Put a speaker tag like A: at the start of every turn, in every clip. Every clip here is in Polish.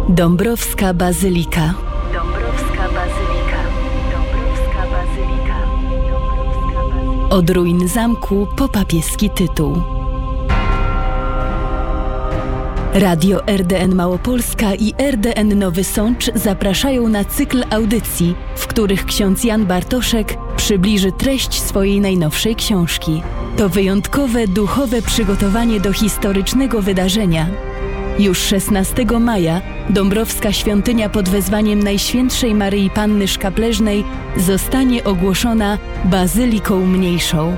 A: Dąbrowska Bazylika. Od ruin zamku po papieski tytuł. Radio RDN Małopolska i RDN Nowy Sącz zapraszają na cykl audycji, w których ksiądz Jan Bartoszek przybliży treść swojej najnowszej książki. To wyjątkowe, duchowe przygotowanie do historycznego wydarzenia. Już 16 maja Dąbrowska Świątynia pod wezwaniem Najświętszej Maryi Panny Szkapleżnej zostanie ogłoszona Bazyliką Mniejszą.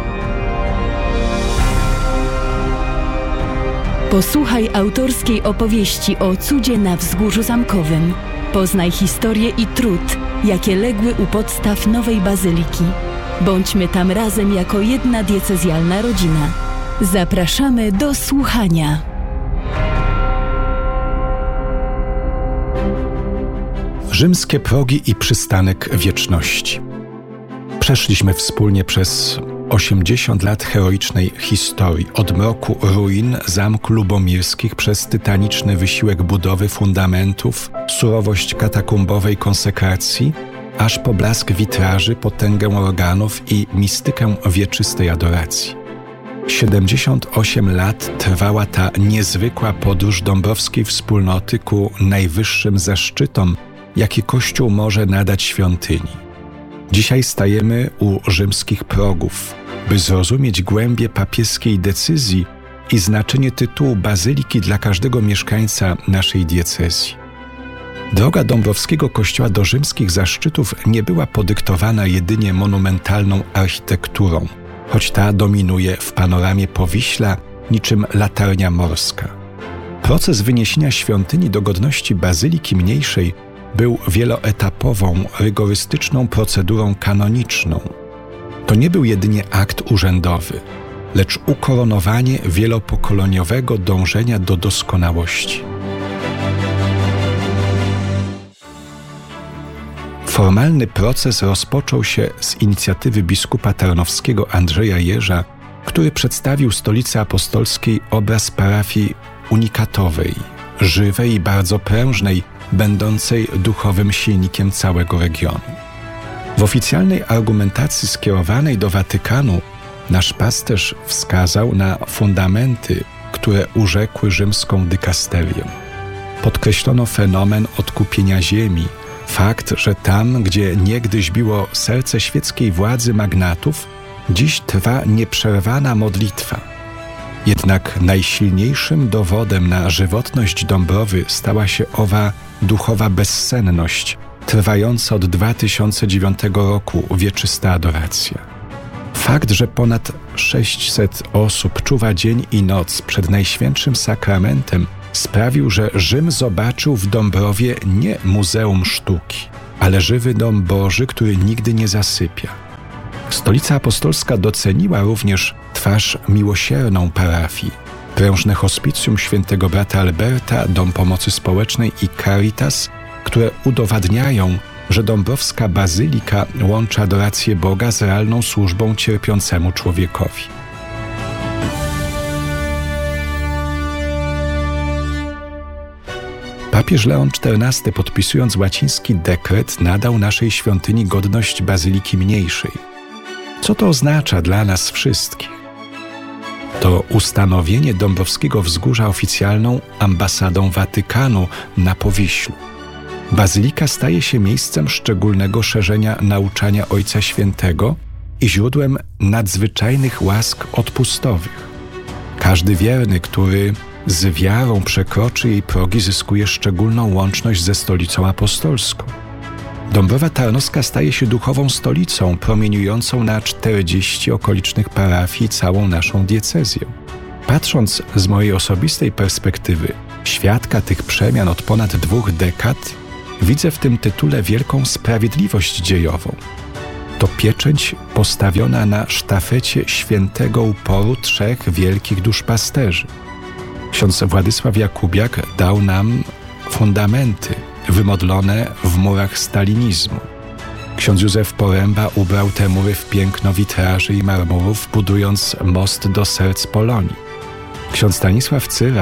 A: Posłuchaj autorskiej opowieści o cudzie na Wzgórzu Zamkowym. Poznaj historię i trud, jakie legły u podstaw nowej bazyliki. Bądźmy tam razem jako jedna diecezjalna rodzina. Zapraszamy do słuchania.
B: Rzymskie progi i przystanek wieczności. Przeszliśmy wspólnie przez 80 lat heroicznej historii, od mroku ruin zamku lubomirskich przez tytaniczny wysiłek budowy fundamentów, surowość katakumbowej konsekracji, aż po blask witraży, potęgę organów i mistykę wieczystej adoracji. 78 lat trwała ta niezwykła podróż dąbrowskiej wspólnoty ku najwyższym zaszczytom, jakie Kościół może nadać świątyni. Dzisiaj stajemy u rzymskich progów, by zrozumieć głębię papieskiej decyzji i znaczenie tytułu bazyliki dla każdego mieszkańca naszej diecezji. Droga dąbrowskiego kościoła do rzymskich zaszczytów nie była podyktowana jedynie monumentalną architekturą, choć ta dominuje w panoramie Powiśla niczym latarnia morska. Proces wyniesienia świątyni do godności bazyliki mniejszej był wieloetapową, rygorystyczną procedurą kanoniczną. To nie był jedynie akt urzędowy, lecz ukoronowanie wielopokoleniowego dążenia do doskonałości. Formalny proces rozpoczął się z inicjatywy biskupa tarnowskiego Andrzeja Jerza, który przedstawił stolicy apostolskiej obraz parafii unikatowej, żywej i bardzo prężnej, będącej duchowym silnikiem całego regionu. W oficjalnej argumentacji skierowanej do Watykanu nasz pasterz wskazał na fundamenty, które urzekły rzymską dykasterię. Podkreślono fenomen odkupienia ziemi, fakt, że tam, gdzie niegdyś biło serce świeckiej władzy magnatów, dziś trwa nieprzerwana modlitwa. Jednak najsilniejszym dowodem na żywotność Dąbrowy stała się owa duchowa bezsenność, trwająca od 2009 roku wieczysta adoracja. Fakt, że ponad 600 osób czuwa dzień i noc przed Najświętszym Sakramentem, sprawił, że Rzym zobaczył w Dąbrowie nie muzeum sztuki, ale żywy dom Boży, który nigdy nie zasypia. Stolica Apostolska doceniła również twarz miłosierną parafii, prężne hospicjum świętego brata Alberta, Dom Pomocy Społecznej i Caritas, które udowadniają, że dąbrowska bazylika łączy adorację Boga z realną służbą cierpiącemu człowiekowi. Papież Leon XIV, podpisując łaciński dekret, nadał naszej świątyni godność bazyliki mniejszej. Co to oznacza dla nas wszystkich? To ustanowienie Dąbrowskiego Wzgórza oficjalną ambasadą Watykanu na Powiślu. Bazylika staje się miejscem szczególnego szerzenia nauczania Ojca Świętego i źródłem nadzwyczajnych łask odpustowych. Każdy wierny, który z wiarą przekroczy jej progi, zyskuje szczególną łączność ze Stolicą Apostolską. Dąbrowa Tarnowska staje się duchową stolicą, promieniującą na 40 okolicznych parafii i całą naszą diecezję. Patrząc z mojej osobistej perspektywy, świadka tych przemian od ponad 2 dekad, widzę w tym tytule wielką sprawiedliwość dziejową. To pieczęć postawiona na sztafecie świętego uporu 3 wielkich duszpasterzy. Ksiądz Władysław Jakubiak dał nam fundamenty wymodlone w murach stalinizmu. Ksiądz Józef Poręba ubrał te mury w piękno witraży i marmurów, budując most do serc Polonii. Ksiądz Stanisław Cyran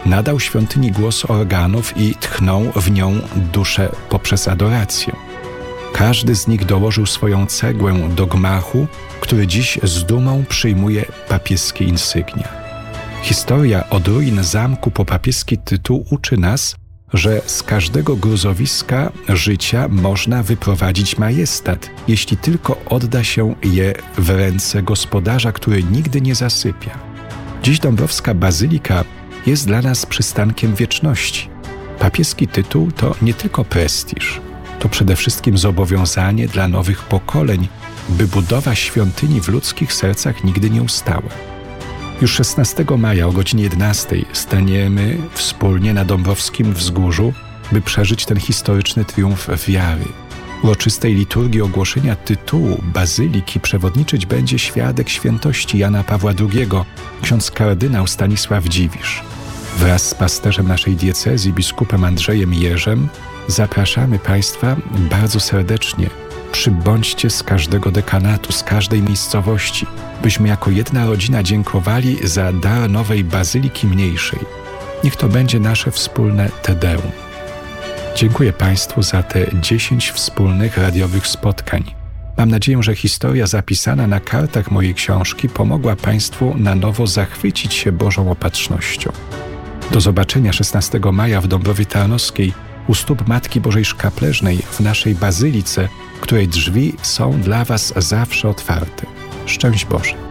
B: nadał świątyni głos organów i tchnął w nią duszę poprzez adorację. Każdy z nich dołożył swoją cegłę do gmachu, który dziś z dumą przyjmuje papieskie insygnia. Historia od ruin zamku po papieski tytuł uczy nas, że z każdego gruzowiska życia można wyprowadzić majestat, jeśli tylko odda się je w ręce gospodarza, który nigdy nie zasypia. Dziś Dąbrowska Bazylika jest dla nas przystankiem wieczności. Papieski tytuł to nie tylko prestiż, to przede wszystkim zobowiązanie dla nowych pokoleń, by budowa świątyni w ludzkich sercach nigdy nie ustała. Już 16 maja o godzinie 11 staniemy wspólnie na Dąbrowskim Wzgórzu, by przeżyć ten historyczny triumf wiary. Uroczystej liturgii ogłoszenia tytułu bazyliki przewodniczyć będzie świadek świętości Jana Pawła II, ksiądz kardynał Stanisław Dziwisz. Wraz z pasterzem naszej diecezji, biskupem Andrzejem Jerzem, zapraszamy Państwa bardzo serdecznie. Przybądźcie z każdego dekanatu, z każdej miejscowości, byśmy jako jedna rodzina dziękowali za dar nowej bazyliki mniejszej. Niech to będzie nasze wspólne Te Deum. Dziękuję Państwu za te 10 wspólnych radiowych spotkań. Mam nadzieję, że historia zapisana na kartach mojej książki pomogła Państwu na nowo zachwycić się Bożą opatrznością. Do zobaczenia 16 maja w Dąbrowie Tarnowskiej u stóp Matki Bożej Szkapleżnej w naszej bazylice, której drzwi są dla Was zawsze otwarte. Szczęść Boże!